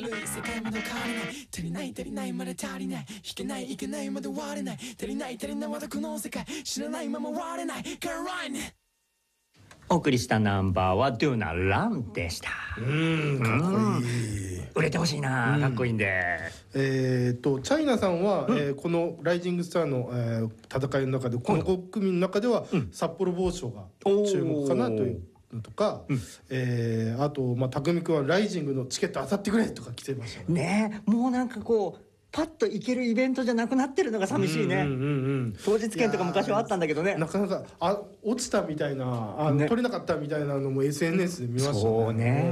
るい世界まだ変われない足りない足りないまだ足りない弾けないいけないまだ割れない足りない足りないまだこの世界知らないまま割れないからラインお送りしたナンバーは Do Not Run でした。 かっこいい。 売れてほしいな、かっこいいんで。 チャイナさんは、このライジングスターの、戦いの中でこの5組の中では、札幌某所が注目かなというのとか、あと、匠君はライジングのチケット当たってくれとか来てましたね。もうなんかこうパッと行けるイベントじゃなくなってるのが寂しいね。当日券とか昔はあったんだけどね、なかなか落ちたみたいな取れなかったみたいなのも SNS で見ましたね。 そう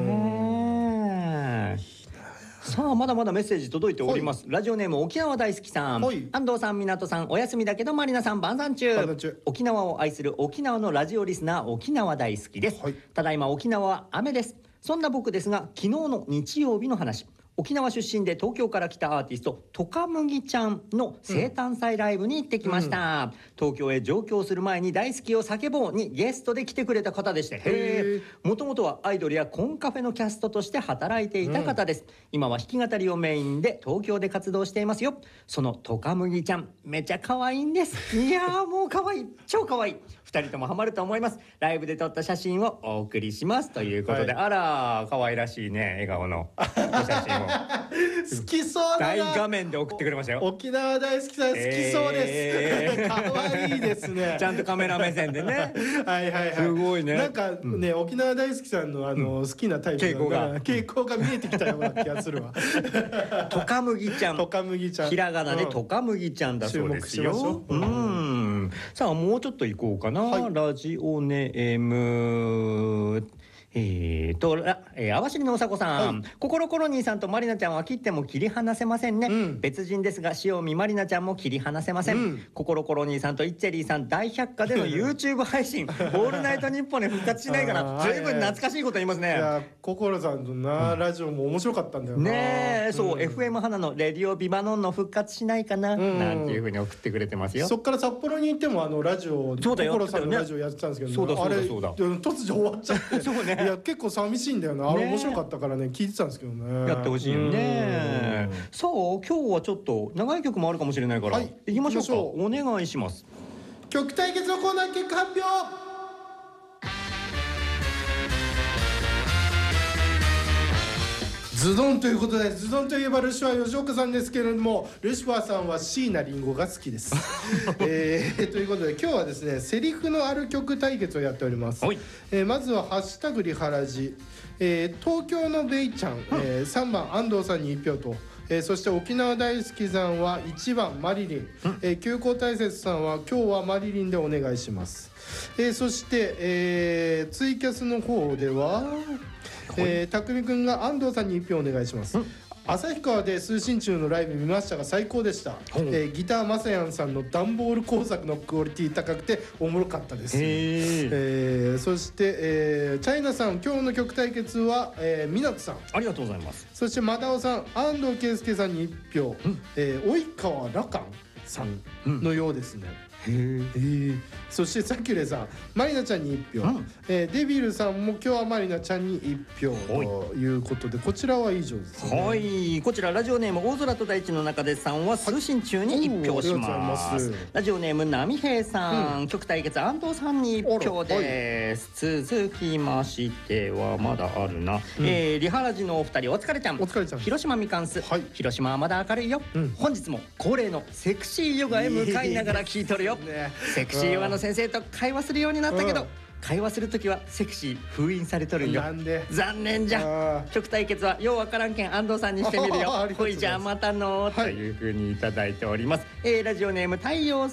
ね。さあまだまだメッセージ届いております、ラジオネーム沖縄大好きさん、安藤さん、港さん、お休みだけどマリナさん晩餐中。沖縄を愛する沖縄のラジオリスナー、沖縄大好きです、ただいま沖縄は雨です。そんな僕ですが、昨日の日曜日の話、沖縄出身で東京から来たアーティストトカムギちゃんの生誕祭ライブに行ってきました、東京へ上京する前に大好きを叫ぼうにゲストで来てくれた方でして、もともとはアイドルやコンカフェのキャストとして働いていた方です、今は弾き語りをメインで東京で活動していますよ。そのトカムギちゃんめちゃ可愛いんです。いやーもう可愛い、超可愛い。2人ともハマると思います。ライブで撮った写真をお送りしますということで、あら可愛らしいね笑顔のお写真を好きそうだな。 大画面で送ってくれましたよ。 沖縄大好きさん好きそうです。可愛いですね。 ちゃんとカメラ目線でね。 はいはいはい。 すごいね。 なんかね、沖縄大好きさんの好きなタイプ傾向が見えてきたような気がするわ。 トカムギちゃん。 トカムギちゃん。 ひらがなでトカムギちゃんだそうですよ。さあもうちょっと行こうかな。ラジオネーム網走のうさこさん、心コロニーさんとマリナちゃんは切っても切り離せませんね、別人ですが塩見マリナちゃんも切り離せません、心コロニーさんとイッチェリーさん大百科での YouTube 配信オールナイトニッポンで復活しないから随分懐かしいこと言いますね。 いや心さんとな、ラジオも面白かったんだよなね。そう、FM 花のレディオビバノンの復活しないかな、なんていうふうに送ってくれてますよ。 そっから札幌に行ってもラジオ心さんのラジオやってたんですけど、あれ突如終わっちゃってそうね。いや結構寂しいんだよな。あれ面白かったからね聞いてたんですけどね。 やってほしいよね。さあ今日はちょっと長い曲もあるかもしれないから、行きましょうか。お願いします。 曲対決のコーナー結果発表。ズドンということで、ズドンといえばルシファー吉岡さんですけれども、ルシファーさんは椎名林檎が好きです。ということで今日はですね、セリフのある曲対決をやっております。まずはハッシュタグリハラジ、東京のベイちゃん、3番安藤さんに1票と、そして沖縄大好きさんは1番マリリン、急行大切さんは今日はマリリンでお願いします。そして、ツイキャスの方では匠くんが安藤さんに1票お願いします。旭川で通信中のライブ見ましたが最高でした。ギターマサヤンさんの段ボール工作のクオリティ高くておもろかったです。そして、チャイナさん今日の曲対決は湊さんありがとうございます。 そしてマダオさん安藤圭介さんに1票、及川羅漢さんのようですね。そしてサキュレさんマリナちゃんに1票、デビルさんも今日はマリナちゃんに1票ということで、こちらは以上ですね。 はい、こちらラジオネーム大空と大地の中でさんは通信中に1票します。ラジオネーム波平さん、曲対決安藤さんに1票です。続きましてはまだあるな、リハラジのお二人お疲れちゃん。広島みかんす、広島はまだ明るいよ、本日も恒例のセクシーヨガへ向かいながら聞いとるよ。セクシーヨガの先生と会話するようになったけど、会話するときはセクシー封印されとるんよ。残念じゃ。曲対決はようわからんけん安藤さんにしてみるよ。ほいじゃあまたのというふうにいただいております。ラジオネーム太陽